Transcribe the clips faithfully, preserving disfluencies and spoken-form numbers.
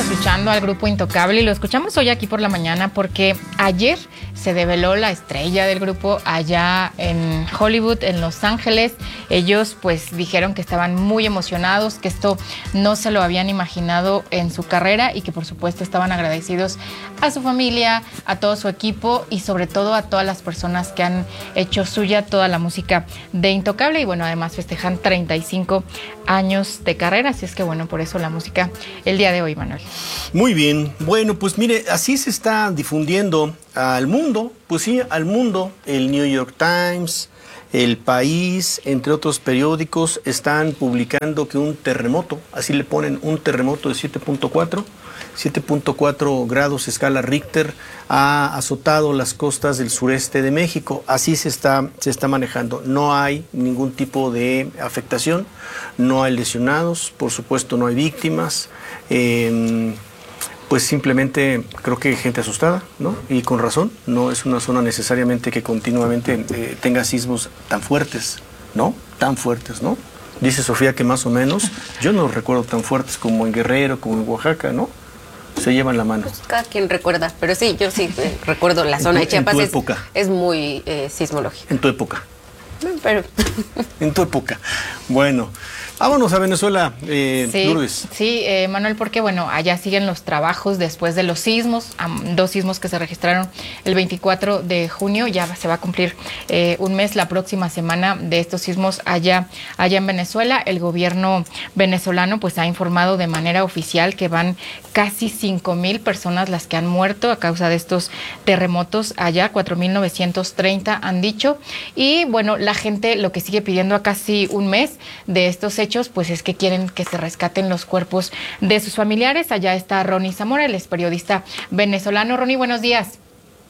escuchando al grupo Intocable y lo escuchamos hoy aquí por la mañana porque ayer se develó la estrella del grupo allá en Hollywood, en Los Ángeles. Ellos pues dijeron que estaban muy emocionados, que esto no se lo habían imaginado en su carrera y que por supuesto estaban agradecidos a su familia, a todo su equipo y sobre todo a todas las personas que han hecho suya toda la música de Intocable y bueno, además festejan treinta y cinco años de carrera, así es que bueno, por eso la música el día de hoy, Manuel. Muy bien, bueno, pues mire, así se está difundiendo al mundo, pues sí, al mundo, el New York Times, El País, entre otros periódicos, están publicando que un terremoto, así le ponen, un terremoto de siete punto cuatro, siete punto cuatro grados escala Richter, ha azotado las costas del sureste de México. Así se está, se está manejando. No hay ningún tipo de afectación, no hay lesionados, por supuesto no hay víctimas. Eh, pues simplemente creo que hay gente asustada, ¿no? Y con razón, no es una zona necesariamente que continuamente eh, tenga sismos tan fuertes, ¿no? Tan fuertes, ¿no? Dice Sofía que más o menos, yo no los recuerdo tan fuertes como en Guerrero, como en Oaxaca, ¿no? Se llevan la mano. Pues cada quien recuerda, pero sí, yo sí eh, recuerdo la zona tu, de Chiapas, es, es muy eh, sismológica. En tu época. Pero... en tu época. Bueno, vámonos a Venezuela, eh, sí, Lourdes. Sí, eh, Manuel, porque bueno, allá siguen los trabajos después de los sismos, um, dos sismos que se registraron el veinticuatro de junio, ya se va a cumplir eh, un mes la próxima semana de estos sismos allá, allá en Venezuela. El gobierno venezolano pues ha informado de manera oficial que van casi cinco mil personas las que han muerto a causa de estos terremotos allá, cuatro mil novecientos treinta han dicho, y bueno, la gente lo que sigue pidiendo a casi un mes de estos hechos pues es que quieren que se rescaten los cuerpos de sus familiares. Allá está Ronnie Zamora, él es periodista venezolano. Ronnie, buenos días.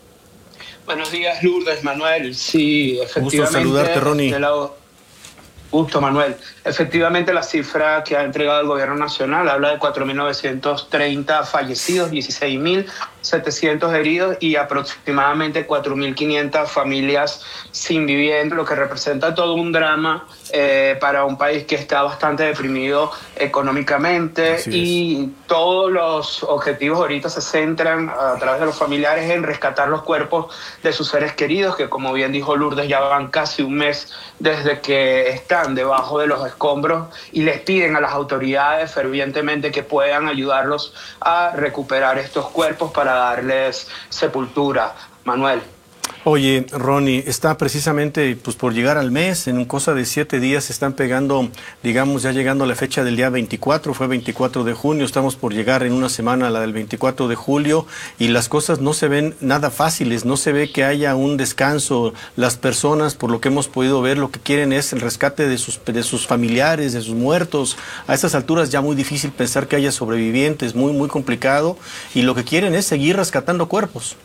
Buenos días, Lourdes, Manuel. Sí, efectivamente. Gusto saludarte, Ronnie. De la... Gusto, Manuel. Efectivamente, la cifra que ha entregado el gobierno nacional habla de cuatro mil novecientos treinta fallecidos, dieciséis mil setecientos heridos y aproximadamente cuatro mil quinientas familias sin vivienda, lo que representa todo un drama eh, para un país que está bastante deprimido económicamente. Y todos los objetivos ahorita se centran a través de los familiares en rescatar los cuerpos de sus seres queridos, que como bien dijo Lourdes, ya van casi un mes desde que están debajo de los escombros y les piden a las autoridades fervientemente que puedan ayudarlos a recuperar estos cuerpos para darles sepultura. Manuel. Oye, Ronnie, está precisamente pues por llegar al mes, en cosa de siete días se están pegando, digamos, ya llegando a la fecha del día veinticuatro, fue veinticuatro de junio, estamos por llegar en una semana a la del veinticuatro de julio y las cosas no se ven nada fáciles, no se ve que haya un descanso. Las personas, por lo que hemos podido ver, lo que quieren es el rescate de sus, de sus familiares, de sus muertos. A estas alturas ya muy difícil pensar que haya sobrevivientes, muy, muy complicado, y lo que quieren es seguir rescatando cuerpos.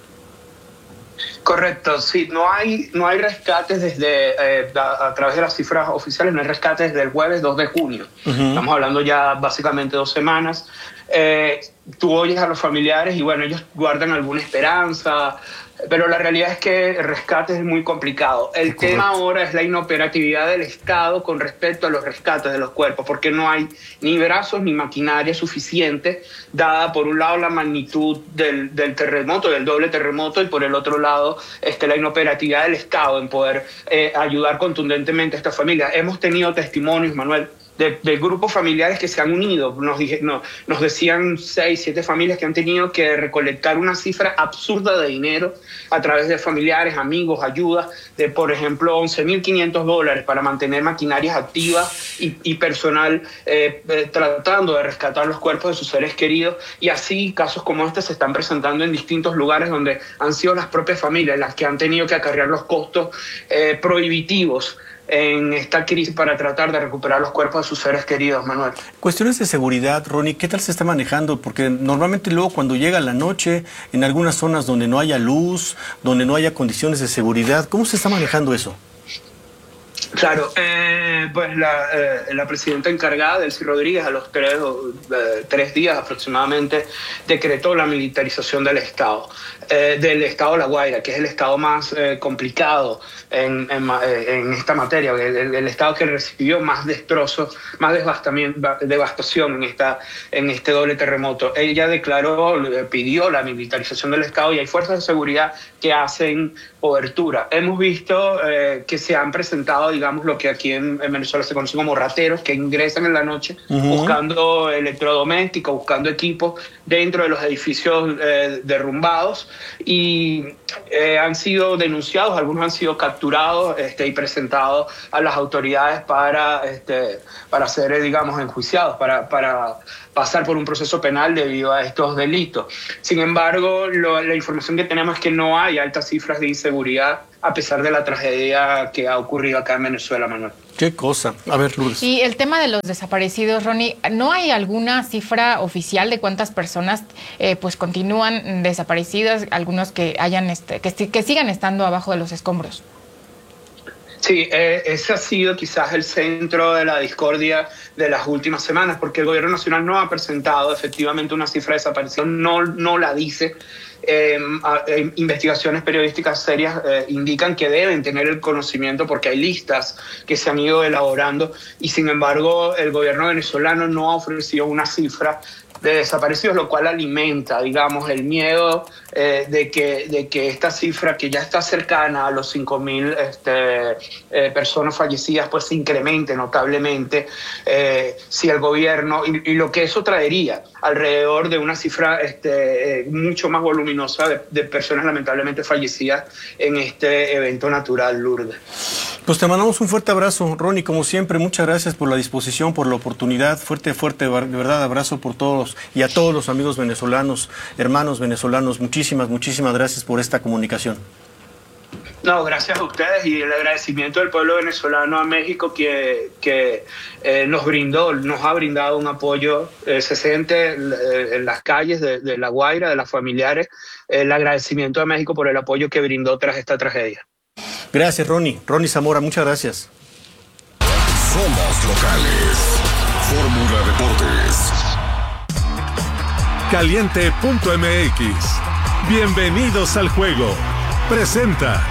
Correcto, sí, no hay, no hay rescates desde, eh, a, a través de las cifras oficiales, no hay rescates desde el jueves dos de junio. Uh-huh. Estamos hablando ya básicamente dos semanas. Eh, tú oyes a los familiares y bueno, ellos guardan alguna esperanza, pero la realidad es que el rescate es muy complicado. El Correcto. tema ahora es la inoperatividad del Estado con respecto a los rescates de los cuerpos, porque no hay ni brazos ni maquinaria suficiente, dada por un lado la magnitud del, del terremoto, del doble terremoto, y por el otro lado este, la inoperatividad del Estado en poder eh, ayudar contundentemente a estas familias. Hemos tenido testimonios, Manuel, De, de grupos familiares que se han unido. Nos, dije, no, nos decían seis, siete familias que han tenido que recolectar una cifra absurda de dinero a través de familiares, amigos, ayudas, de por ejemplo once mil quinientos dólares para mantener maquinarias activas y, y personal eh, eh, tratando de rescatar los cuerpos de sus seres queridos. Y así casos como este se están presentando en distintos lugares donde han sido las propias familias las que han tenido que acarrear los costos eh, prohibitivos en esta crisis para tratar de recuperar los cuerpos de sus seres queridos, Manuel. Cuestiones de seguridad, Ronnie, ¿qué tal se está manejando? Porque normalmente luego cuando llega la noche, en algunas zonas donde no haya luz, donde no haya condiciones de seguridad, ¿cómo se está manejando eso? Claro, eh, pues la, eh, la presidenta encargada, Delcy Rodríguez, a los tres, eh, tres días aproximadamente, decretó la militarización del Estado, eh, del Estado de La Guaira, que es el Estado más eh, complicado en, en, en esta materia, el, el Estado que recibió más destrozos, más devastación en, esta, en este doble terremoto. Ella declaró, pidió la militarización del Estado y hay fuerzas de seguridad que hacen cobertura. Hemos visto eh, que se han presentado, digamos, lo que aquí en, en Venezuela se conoce como rateros, que ingresan en la noche uh-huh. buscando electrodomésticos, buscando equipos dentro de los edificios eh, derrumbados y eh, han sido denunciados, algunos han sido capturados este, y presentados a las autoridades para, este, para ser, digamos, enjuiciados, para, para pasar por un proceso penal debido a estos delitos. Sin embargo, lo, la información que tenemos es que no hay altas cifras de inseguridad a pesar de la tragedia que ha ocurrido acá en Venezuela, Manuel. Qué cosa. A ver, Lourdes. Y el tema de los desaparecidos, Ronnie, ¿no hay alguna cifra oficial de cuántas personas eh, pues continúan desaparecidas, algunos que hayan este, que, que sigan estando abajo de los escombros? Sí, eh, ese ha sido quizás el centro de la discordia de las últimas semanas, porque el gobierno nacional no ha presentado efectivamente una cifra de desaparición, no, no la dice. Eh, eh, investigaciones periodísticas serias eh, indican que deben tener el conocimiento porque hay listas que se han ido elaborando y sin embargo el gobierno venezolano no ha ofrecido una cifra de desaparecidos, lo cual alimenta, digamos, el miedo eh, de, que, de que esta cifra, que ya está cercana a los cinco mil este, eh, personas fallecidas, pues se incremente notablemente eh, si el gobierno, y, y lo que eso traería alrededor de una cifra este, eh, mucho más voluminosa de, de personas lamentablemente fallecidas en este evento natural, Lourdes. Pues te mandamos un fuerte abrazo, Ronnie, como siempre, muchas gracias por la disposición, por la oportunidad, fuerte, fuerte, de verdad, abrazo por todos y a todos los amigos venezolanos, hermanos venezolanos, muchísimas, muchísimas gracias por esta comunicación. No, gracias a ustedes y el agradecimiento del pueblo venezolano a México que, que eh, nos brindó, nos ha brindado un apoyo, eh, se siente eh, en las calles de, de La Guaira, de las familiares, el agradecimiento a México por el apoyo que brindó tras esta tragedia. Gracias, Ronnie. Ronnie Zamora, muchas gracias. Somos locales. Fórmula Deportes. Caliente punto m x. Bienvenidos al juego. Presenta.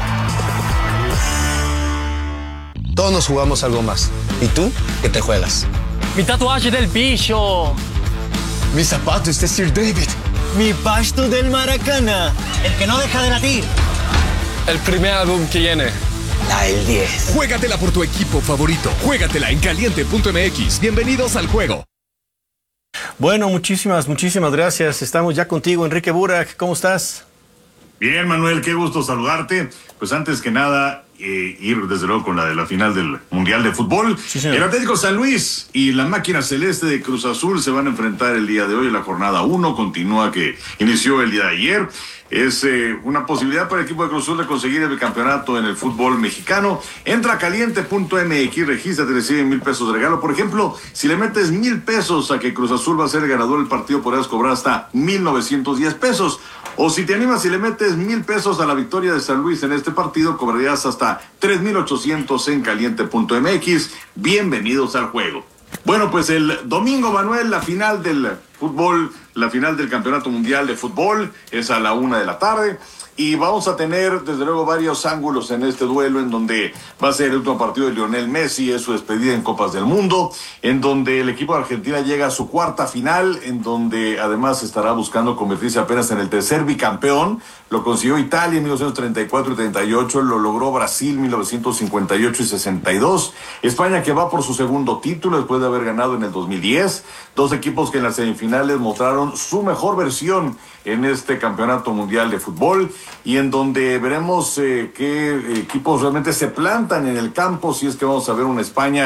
Todos nos jugamos algo más. ¿Y tú? ¿Qué te juegas? Mi tatuaje del bicho. Mis zapatos de Sir David. Mi pasto del Maracana. El que no deja de latir. El primer álbum que viene. La del diez. Juégatela por tu equipo favorito. Juégatela en caliente punto m x. Bienvenidos al juego. Bueno, muchísimas, muchísimas gracias. Estamos ya contigo, Enrique Burak. ¿Cómo estás? Bien, Manuel, qué gusto saludarte. Pues antes que nada, eh, ir desde luego con la de la final del Mundial de Fútbol. Sí, el Atlético San Luis y la máquina celeste de Cruz Azul se van a enfrentar el día de hoy en la jornada uno. Continúa que inició el día de ayer. Es eh, una posibilidad para el equipo de Cruz Azul de conseguir el campeonato en el fútbol mexicano. Entra a caliente punto m x, regístrate, recibe mil pesos de regalo. Por ejemplo, si le metes mil pesos a que Cruz Azul va a ser el ganador del partido, podrás cobrar hasta mil novecientos diez pesos. O si te animas y le metes mil pesos a la victoria de San Luis en este partido, cobrarías hasta tres mil ochocientos en caliente punto m x. Bienvenidos al juego. Bueno, pues el domingo, Manuel, la final del fútbol, la final del Campeonato Mundial de Fútbol es a la una de la tarde. Y vamos a tener, desde luego, varios ángulos en este duelo, en donde va a ser el último partido de Lionel Messi, es su despedida en Copas del Mundo, en donde el equipo de Argentina llega a su cuarta final, en donde además estará buscando convertirse apenas en el tercer bicampeón. Lo consiguió Italia en mil novecientos treinta y cuatro y treinta y ocho, lo logró Brasil en mil novecientos cincuenta y ocho y sesenta y dos. España, que va por su segundo título después de haber ganado en el dos mil diez. Dos equipos que en las semifinales mostraron su mejor versión en este campeonato mundial de fútbol, y en donde veremos eh, qué equipos realmente se plantan en el campo, si es que vamos a ver una España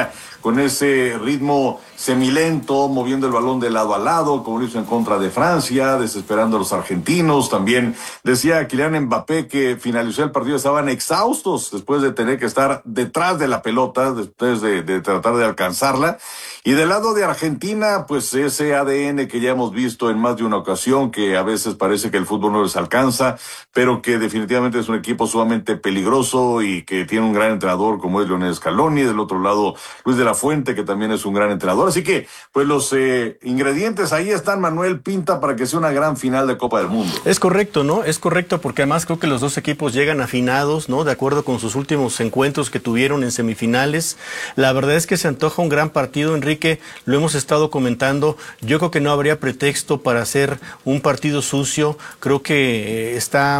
con ese ritmo semilento, moviendo el balón de lado a lado, como lo hizo en contra de Francia, desesperando a los argentinos. También decía Kylian Mbappé que finalizó el partido, estaban exhaustos después de tener que estar detrás de la pelota, después de, de tratar de alcanzarla. Y del lado de Argentina, pues ese A D N que ya hemos visto en más de una ocasión, que a veces parece que el fútbol no les alcanza, pero que definitivamente es un equipo sumamente peligroso y que tiene un gran entrenador como es Lionel Scaloni. Del otro lado, Luis de la Fuente, que también es un gran entrenador. Así que, pues los eh, ingredientes ahí están, Manuel, pinta para que sea una gran final de Copa del Mundo. Es correcto, ¿no? Es correcto porque además creo que los dos equipos llegan afinados, ¿no? De acuerdo con sus últimos encuentros que tuvieron en semifinales. La verdad es que se antoja un gran partido, Enrique, lo hemos estado comentando. Yo creo que no habría pretexto para hacer un partido sucio. Creo que eh, está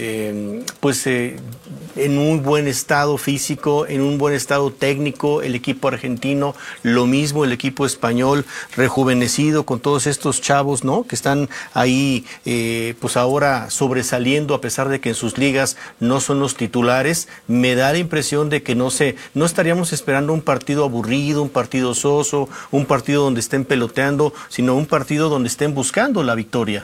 eh, pues eh, en un buen estado físico, en un buen estado técnico el equipo argentino, lo mismo el equipo español, rejuvenecido con todos estos chavos, ¿no? Que están ahí eh, pues ahora sobresaliendo a pesar de que en sus ligas no son los titulares. Me da la impresión de que no sé, no estaríamos esperando un partido aburrido, un partido soso, un partido donde estén peloteando, sino un partido donde estén buscando la victoria.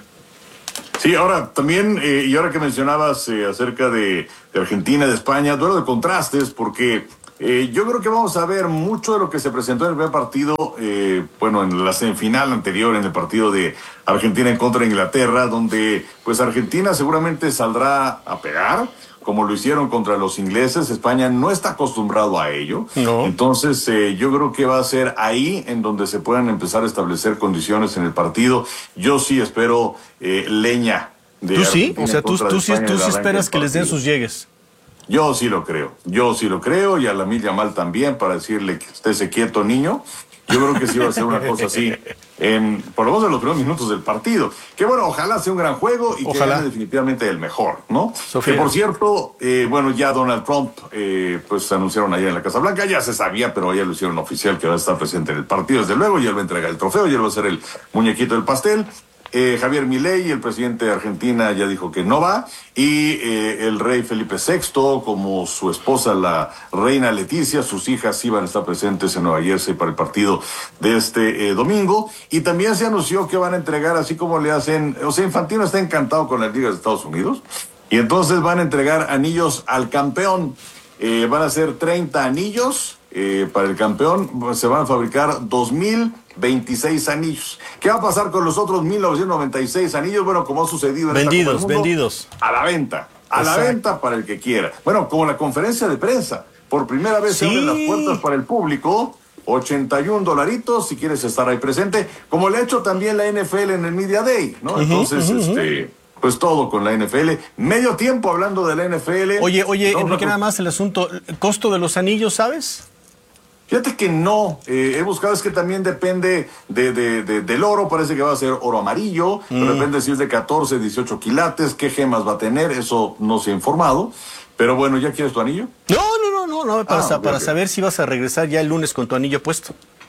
Sí, ahora también, eh, y ahora que mencionabas eh, acerca de, de Argentina, de España, duelo de contrastes, porque eh, yo creo que vamos a ver mucho de lo que se presentó en el primer partido, eh, bueno, en la semifinal anterior, en el partido de Argentina en contra de Inglaterra, donde pues Argentina seguramente saldrá a pegar, como lo hicieron contra los ingleses. España no está acostumbrado a ello. No. Entonces, eh, yo creo que va a ser ahí en donde se puedan empezar a establecer condiciones en el partido. Yo sí espero eh, leña. De ¿Tú sí? O sea, tú, tú sí, tú sí esperas que les den sus llegues. Yo sí lo creo. Yo sí lo creo. Y a Lamine Yamal también, para decirle que estése quieto, niño. Yo creo que sí va a ser una cosa así, en, por lo menos en los primeros minutos del partido. Que bueno, ojalá sea un gran juego y ojalá. Que gane definitivamente el mejor, ¿no? Sofía. Que por cierto, eh, bueno, ya Donald Trump, eh, pues anunciaron ayer en la Casa Blanca, ya se sabía, pero ya lo hicieron oficial que va a estar presente en el partido, desde luego, y él va a entregar el trofeo, y él va a ser el muñequito del pastel. Eh, Javier Milei, el presidente de Argentina, ya dijo que no va, y eh, el rey Felipe sexto, como su esposa, la reina Leticia, sus hijas iban a estar presentes en Nueva Jersey para el partido de este eh, domingo, y también se anunció que van a entregar, así como le hacen, o sea, Infantino está encantado con las ligas de Estados Unidos, y entonces van a entregar anillos al campeón. Eh, van a ser treinta anillos eh, para el campeón, se van a fabricar dos mil veintiséis anillos. ¿Qué va a pasar con los otros mil novecientos noventa y seis anillos? Bueno, como ha sucedido en vendidos, esta Copa del Mundo, vendidos. A la venta, a Exacto. la venta para el que quiera. Bueno, como la conferencia de prensa, por primera vez sí. se abren las puertas para el público, ochenta y un dolaritos si quieres estar ahí presente, como le ha hecho también la N F L en el Media Day, ¿no? Uh-huh, Entonces, uh-huh. este... pues todo con la N F L. Medio tiempo hablando de la N F L. Oye, oye, Enrique, nada más el asunto, ¿el costo de los anillos, sabes? Fíjate que no, eh, he buscado, es que también depende de, de, de, del oro, parece que va a ser oro amarillo, mm. de repente si es de catorce, dieciocho quilates, qué gemas va a tener, eso no se ha informado, pero bueno, ¿ya quieres tu anillo? No, no, no, no, no para, ah, okay, para okay. saber si vas a regresar ya el lunes con tu anillo puesto.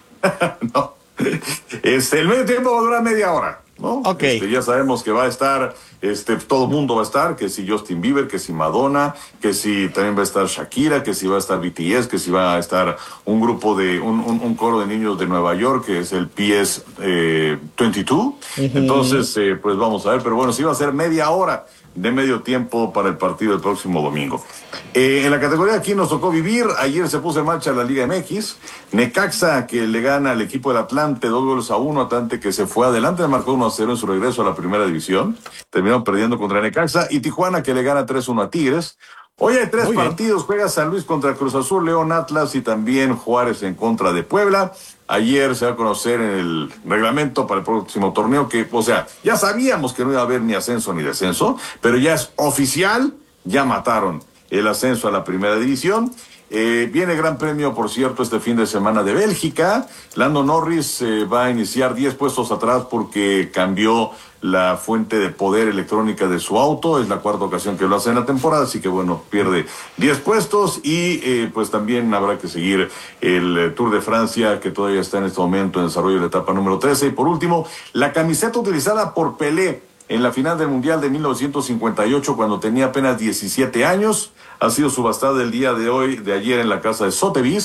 No, este, el medio tiempo va a durar media hora, ¿no? Ok. Este, ya sabemos que va a estar, este, todo el mundo va a estar, que si Justin Bieber, que si Madonna, que si también va a estar Shakira, que si va a estar B T S, que si va a estar un grupo de, un, un, un coro de niños de Nueva York, que es el P S eh, veintidós. Uh-huh. Entonces, eh, pues vamos a ver, pero bueno, sí va a ser media hora de medio tiempo para el partido del próximo domingo. Eh, en la categoría aquí nos tocó vivir, ayer se puso en marcha la Liga M X, Necaxa que le gana al equipo del Atlante dos goles a uno, Atlante que se fue adelante, marcó uno a cero en su regreso a la primera división, terminó perdiendo contra Necaxa, y Tijuana que le gana tres uno a Tigres. Hoy hay tres partidos, juega San Luis contra Cruz Azul, León, Atlas y también Juárez en contra de Puebla. Ayer se va a conocer en el reglamento para el próximo torneo que, o sea, ya sabíamos que no iba a haber ni ascenso ni descenso, pero ya es oficial, ya mataron el ascenso a la primera división. Eh, viene Gran Premio, por cierto, este fin de semana de Bélgica. Lando Norris eh, va a iniciar diez puestos atrás porque cambió la fuente de poder electrónica de su auto. Es la cuarta ocasión que lo hace en la temporada, así que bueno, pierde diez puestos. Y eh, pues también habrá que seguir el eh, Tour de Francia, que todavía está en este momento en desarrollo de la etapa número trece. Y por último, la camiseta utilizada por Pelé en la final del Mundial de mil novecientos cincuenta y ocho, cuando tenía apenas diecisiete años, ha sido subastada el día de hoy, de ayer, en la casa de Sotheby's,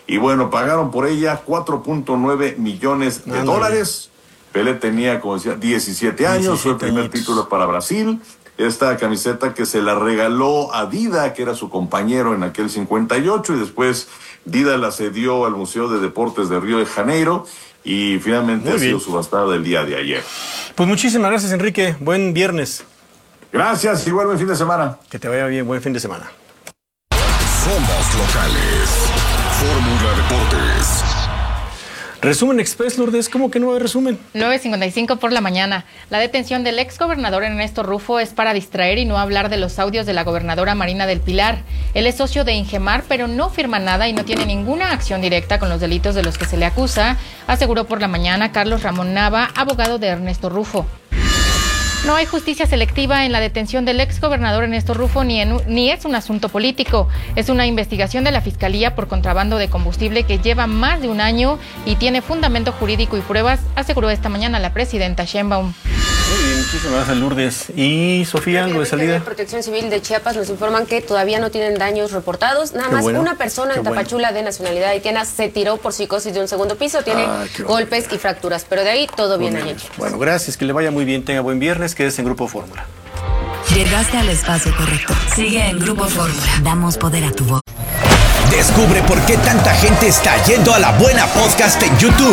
Y bueno, pagaron por ella cuatro punto nueve millones de no, dólares. No. Pelé tenía, como decía, diecisiete años, fue el primer años. título para Brasil. Esta camiseta que se la regaló a Dida, que era su compañero en aquel cincuenta y ocho, y después Dida la cedió al Museo de Deportes de Río de Janeiro, y finalmente Muy ha bien. sido subastada el día de ayer. Pues muchísimas gracias, Enrique. Buen viernes. Gracias, igual buen fin de semana. Que te vaya bien, buen fin de semana. Somos locales. Fórmula Deportes. Resumen Express, Lourdes, ¿cómo que no hay resumen? nueve cincuenta y cinco por la mañana. La detención del ex gobernador Ernesto Rufo es para distraer y no hablar de los audios de la gobernadora Marina del Pilar. Él es socio de Ingemar, pero no firma nada y no tiene ninguna acción directa con los delitos de los que se le acusa, aseguró por la mañana Carlos Ramón Nava, abogado de Ernesto Rufo. No hay justicia selectiva en la detención del ex gobernador Ernesto Rufo, ni, en, ni es un asunto político. Es una investigación de la Fiscalía por contrabando de combustible que lleva más de un año y tiene fundamento jurídico y pruebas, aseguró esta mañana la presidenta Sheinbaum. Muy bien, muchísimas gracias, Lourdes. Y Sofía, algo de salida. De Protección Civil de Chiapas nos informan que todavía no tienen daños reportados. Nada Qué más bueno. una persona Qué en Tapachula bueno. de nacionalidad haitiana se tiró por psicosis de un segundo piso, tiene ah, golpes bueno. y fracturas, pero de ahí todo bien allí. Bueno, gracias, que le vaya muy bien, tenga buen viernes, quédese en Grupo Fórmula. Llegaste al espacio correcto. Sigue en Grupo Fórmula. Damos poder a tu voz. Descubre por qué tanta gente está yendo a La Buena Podcast en YouTube.